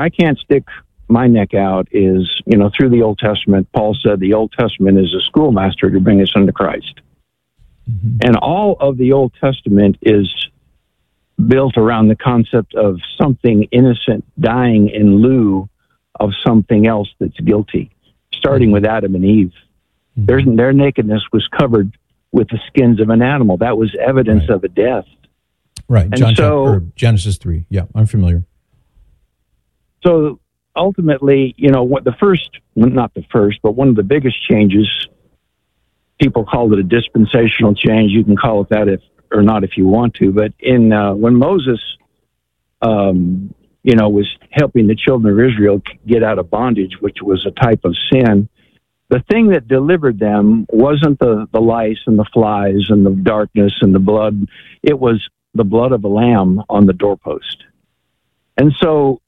I can't stick my neck out is, through the Old Testament, Paul said the Old Testament is a schoolmaster to bring us unto Christ. Mm-hmm. And all of the Old Testament is built around the concept of something innocent dying in lieu of something else that's guilty, starting with Adam and Eve. Mm-hmm. Their nakedness was covered with the skins of an animal. That was evidence of a death. Right. Genesis 3. Yeah, I'm familiar. So ultimately, one of the biggest changes, people call it a dispensational change. You can call it that if you want to. But when Moses, was helping the children of Israel get out of bondage, which was a type of sin, the thing that delivered them wasn't the lice and the flies and the darkness and the blood. It was the blood of a lamb on the doorpost. And so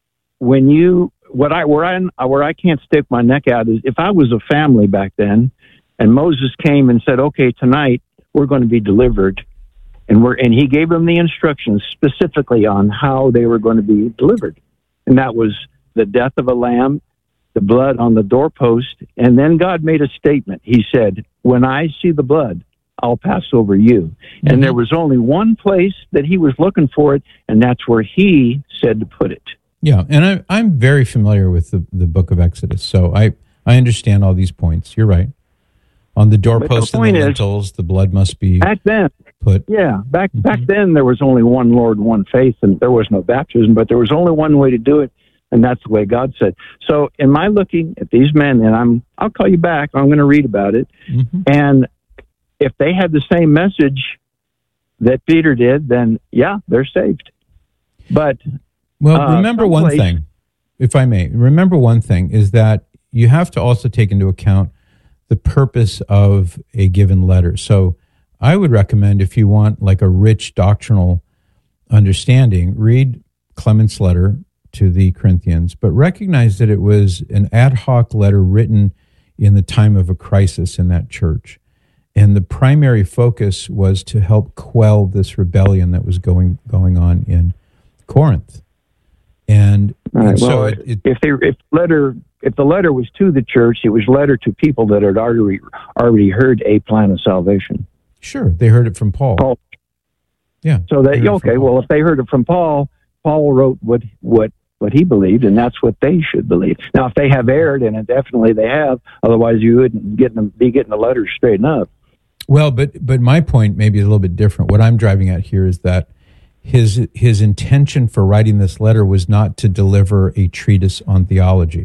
where I can't stick my neck out is if I was a family back then and Moses came and said, okay, tonight we're going to be delivered. And he gave them the instructions specifically on how they were going to be delivered. And that was the death of a lamb, the blood on the doorpost. And then God made a statement. He said, when I see the blood, I'll pass over you. Mm-hmm. And there was only one place that he was looking for it, and that's where he said to put it. Yeah, and I'm very familiar with the book of Exodus, so I understand all these points. You're right. On the doorpost and the lintels, the blood must be back then put. Yeah, back then there was only one Lord, one faith, and there was no baptism, but there was only one way to do it, and that's the way God said. So, am I looking at these men, and I'll call you back. I'm going to read about it, and if they had the same message that Peter did, then yeah, they're saved. But remember one thing, if I may. Remember one thing is that you have to also take into account the purpose of a given letter. So I would recommend, if you want like a rich doctrinal understanding, read Clement's letter to the Corinthians, but recognize that it was an ad hoc letter written in the time of a crisis in that church. And the primary focus was to help quell this rebellion that was going on in Corinth. And so if the letter was to the church, it was letter to people that had already heard a plan of salvation. Sure, they heard it from Paul. Yeah. So if they heard it from Paul wrote what he believed, and that's what they should believe. Now, if they have erred, and definitely they have, otherwise you wouldn't be getting the letters straightened up. Well, but my point maybe is a little bit different. What I'm driving at here is that his intention for writing this letter was not to deliver a treatise on theology.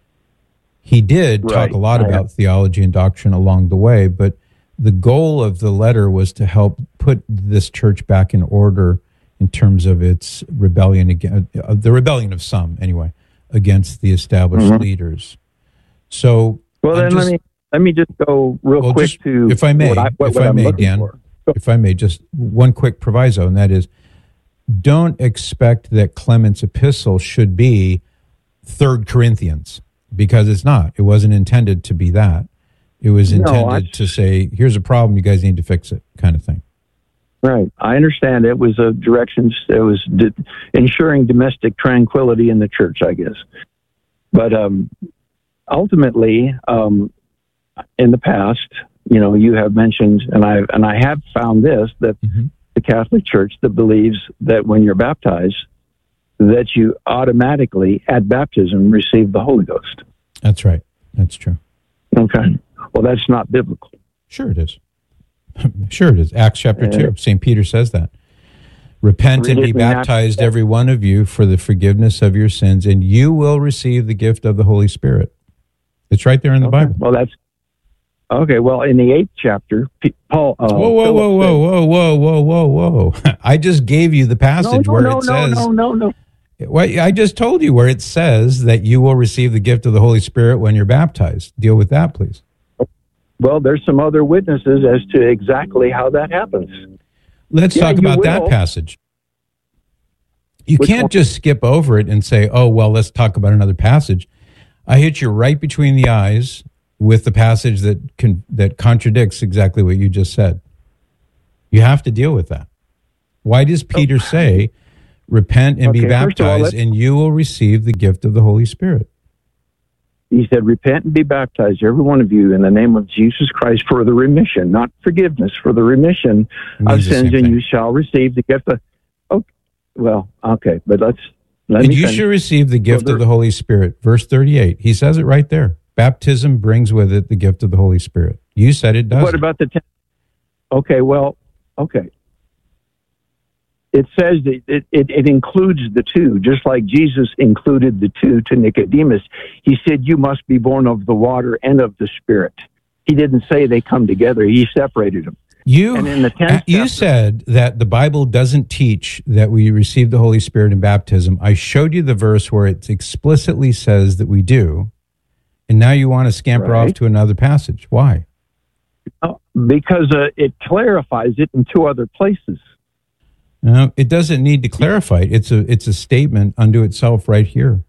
He did talk a lot about theology and doctrine along the way, but the goal of the letter was to help put this church back in order in terms of its rebellion the rebellion of some anyway against the established leaders. So, let me just go real quick to if I may, Dan, if I may, just one quick proviso, and that is, don't expect that Clement's epistle should be 3 Corinthians, because it's not. It wasn't intended to be that. It was intended to say, here's a problem, you guys need to fix it, kind of thing. Right. I understand it was a direction, it was ensuring domestic tranquility in the church, I guess. But ultimately, in the past, you have mentioned, and I have found this, that the Catholic Church that believes that when you're baptized, that you automatically, at baptism, receive the Holy Ghost. That's right. That's true. Okay. Well, that's not biblical. Sure it is. Sure it is. Acts chapter 2. St. Peter says that. Repent and be baptized, every one of you, for the forgiveness of your sins, and you will receive the gift of the Holy Spirit. It's right there in the Bible. Well, that's okay. Well, in the 8th chapter, Paul. Whoa! I just gave you the passage where it says. No. Well, I just told you where it says that you will receive the gift of the Holy Spirit when you're baptized. Deal with that, please. Well, there's some other witnesses as to exactly how that happens. Let's talk about that passage. You can't just skip over it and say, oh, well, let's talk about another passage. I hit you right between the eyes with the passage that contradicts exactly what you just said. You have to deal with that. Why does Peter say, Repent and be baptized, and you will receive the gift of the Holy Spirit. He said, repent and be baptized, every one of you, in the name of Jesus Christ for the remission, not forgiveness, for the remission of sins, and you shall receive the gift of... Okay, but let me you should receive the gift of the Holy Spirit. Verse 38, he says it right there. Baptism brings with it the gift of the Holy Spirit. You said it does. What about the... Okay. It says that it includes the two, just like Jesus included the two to Nicodemus. He said, you must be born of the water and of the Spirit. He didn't say they come together. He separated them. You said that the Bible doesn't teach that we receive the Holy Spirit in baptism. I showed you the verse where it explicitly says that we do, and now you want to scamper off to another passage. Why? Because it clarifies it in two other places. It doesn't need to clarify it. It's a statement unto itself right here.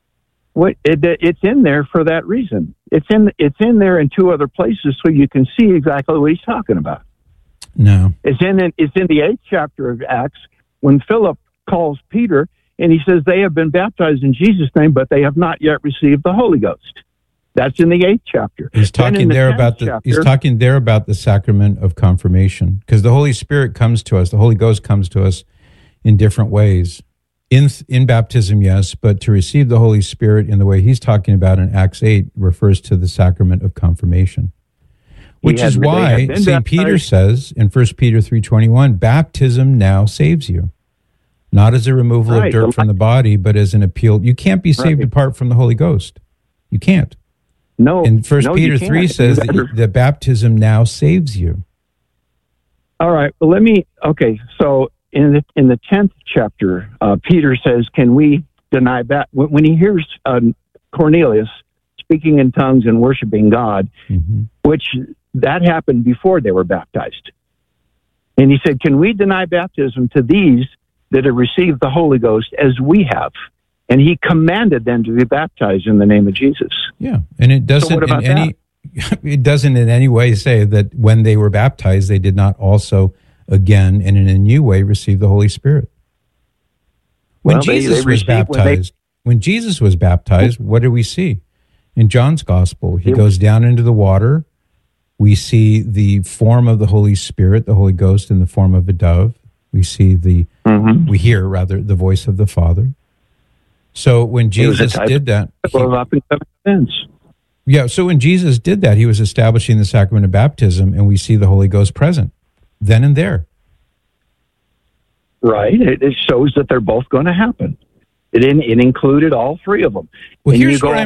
It's in there for that reason. It's in there in two other places, so you can see exactly what he's talking about. No, it's in the 8th chapter of Acts when Philip calls Peter and he says they have been baptized in Jesus' name, but they have not yet received the Holy Ghost. That's in the 8th chapter. He's talking there about the sacrament of confirmation, because the Holy Spirit comes to us, the Holy Ghost comes to us in different ways. In baptism, yes, but to receive the Holy Spirit in the way he's talking about in Acts 8 refers to the sacrament of confirmation. Which is why St. Peter says in 1 Peter 3:21, baptism now saves you. Not as a removal of dirt from the body, but as an appeal. You can't be saved apart from the Holy Ghost. You can't. No. And 1 Peter 3 says that baptism now saves you. All right. Well, so in the 10th chapter, Peter says, can we deny that? When he hears Cornelius speaking in tongues and worshiping God, which that happened before they were baptized. And he said, can we deny baptism to these that have received the Holy Ghost as we have? And he commanded them to be baptized in the name of Jesus. Yeah, and it doesn't it doesn't in any way say that when they were baptized, they did not also again and in a new way receive the Holy Spirit. When Jesus was baptized, what do we see? In John's Gospel, he goes down into the water. We see the form of the Holy Spirit, the Holy Ghost, in the form of a dove. We see we hear the voice of the Father. So when Jesus did that, so when Jesus did that, he was establishing the sacrament of baptism, and we see the Holy Ghost present then and there. Right. It shows that they're both going to happen. It included all three of them. Well, here's where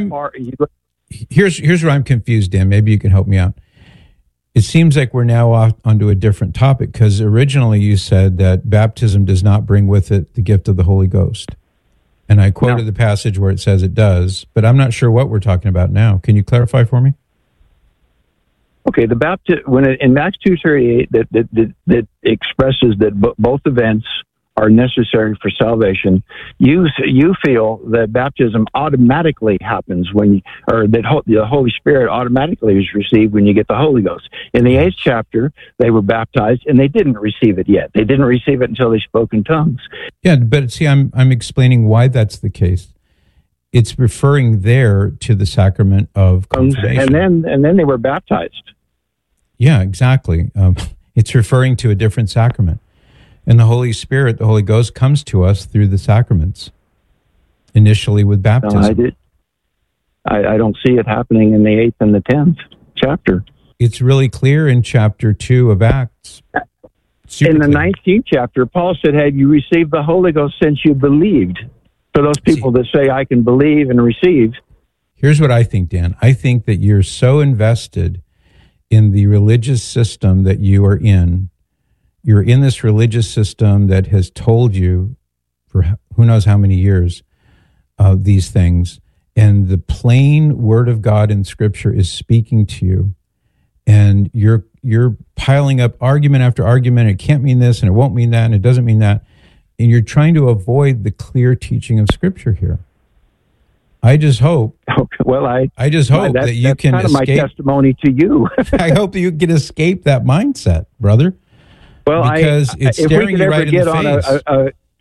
I'm confused, Dan. Maybe you can help me out. It seems like we're now off onto a different topic, because originally you said that baptism does not bring with it the gift of the Holy Ghost. And I quoted the passage where it says it does, but I'm not sure what we're talking about now. Can you clarify for me? Okay, the in Acts 2:38 that expresses that both events are necessary for salvation. You feel that baptism automatically happens the Holy Spirit automatically is received when you get the Holy Ghost. In the 8th chapter, they were baptized and they didn't receive it yet. They didn't receive it until they spoke in tongues. Yeah, but see, I'm explaining why that's the case. It's referring there to the sacrament of confirmation. And then they were baptized. Yeah, exactly. It's referring to a different sacrament. And the Holy Spirit, the Holy Ghost, comes to us through the sacraments, initially with baptism. I don't see it happening in the 8th and the 10th chapter. It's really clear in chapter 2 of Acts. In the 19th chapter, Paul said, have you received the Holy Ghost since you believed? For those people that say, I can believe and receive. Here's what I think, Dan. I think that you're so invested in the religious system that you are in. You're in this religious system that has told you for who knows how many years these things. And the plain word of God in Scripture is speaking to you. And you're piling up argument after argument. It can't mean this, and it won't mean that, and it doesn't mean that. And you're trying to avoid the clear teaching of Scripture here. I just hope. Well, I just hope that you can escape. That's kind of my testimony to you. I hope that you can escape that mindset, brother. Well, because it's staring you right in the face.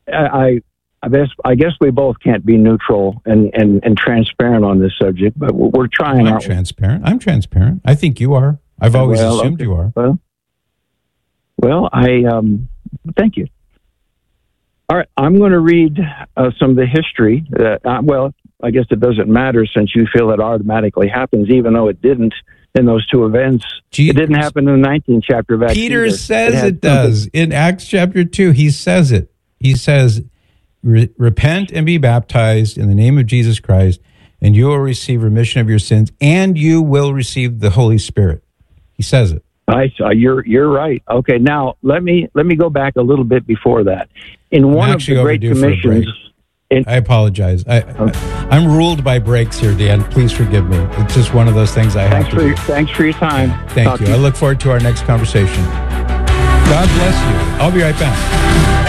I guess we both can't be neutral and transparent on this subject, but we're trying. I'm transparent. I'm transparent. I think you are. I've always assumed you are. Well, thank you. All right, I'm going to read some of the history. I guess it doesn't matter since you feel it automatically happens, even though it didn't in those two events. It didn't happen in the 19th chapter of Acts. Peter says it does. In Acts chapter 2, he says it. He says, repent and be baptized in the name of Jesus Christ, and you will receive remission of your sins, and you will receive the Holy Spirit. He says it. You're right. Okay, now let me go back a little bit before that. In one of the Great Commissions, I apologize. I'm ruled by breaks here, Dan. Please forgive me. It's just one of those things I have to do. Thanks for your time. Thank you. I look forward to our next conversation. God bless you. I'll be right back.